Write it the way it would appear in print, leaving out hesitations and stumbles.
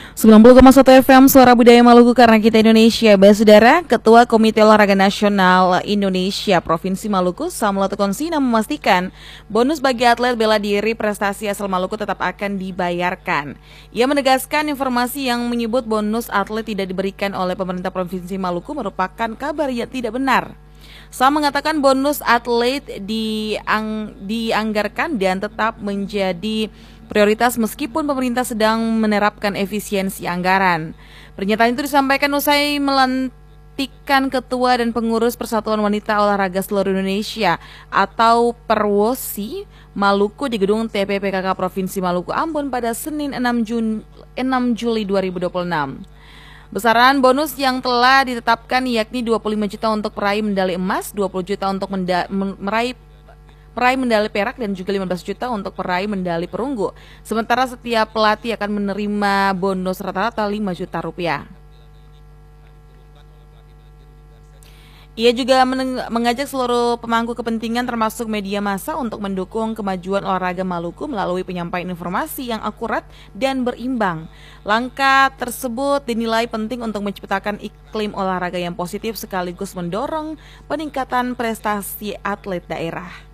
90,1 FM Suara Budaya Maluku karena kita Indonesia. Saudara, Ketua Komite Olahraga Nasional Indonesia Provinsi Maluku, Samloto Konsina, memastikan bonus bagi atlet bela diri prestasi asal Maluku tetap akan dibayarkan. Ia menegaskan informasi yang menyebut bonus atlet tidak diberikan oleh pemerintah Provinsi Maluku merupakan kabar yang tidak benar. Sam mengatakan bonus atlet dianggarkan dan tetap menjadi prioritas meskipun pemerintah sedang menerapkan efisiensi anggaran. Pernyataan itu disampaikan usai melantikkan Ketua dan Pengurus Persatuan Wanita Olahraga Seluruh Indonesia atau Perwosi Maluku di Gedung TPPKK Provinsi Maluku Ambon pada Senin 6 Juli 2026. Besaran bonus yang telah ditetapkan yakni 25 juta untuk peraih medali emas, 20 juta untuk meraih medali perak dan juga 15 juta untuk peraih medali perunggu. Sementara setiap pelatih akan menerima bonus rata-rata 5 juta rupiah. Ia juga mengajak seluruh pemangku kepentingan termasuk media massa untuk mendukung kemajuan olahraga Maluku melalui penyampaian informasi yang akurat dan berimbang. Langkah tersebut dinilai penting untuk menciptakan iklim olahraga yang positif sekaligus mendorong peningkatan prestasi atlet daerah.